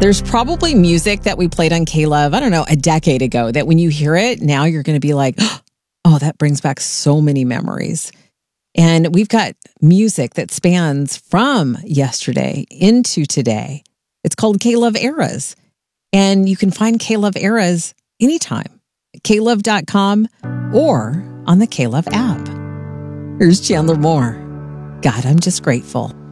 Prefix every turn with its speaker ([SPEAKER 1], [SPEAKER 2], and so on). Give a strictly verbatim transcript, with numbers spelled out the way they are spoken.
[SPEAKER 1] There's probably music that we played on K-Love, I don't know, a decade ago that when you hear it, now you're going to be like, oh, that brings back so many memories. And we've got music that spans from yesterday into today. It's called K-Love Eras. And you can find K-Love Eras anytime at K Love dot com or on the K-Love app. Here's Chandler Moore. God, I'm just grateful.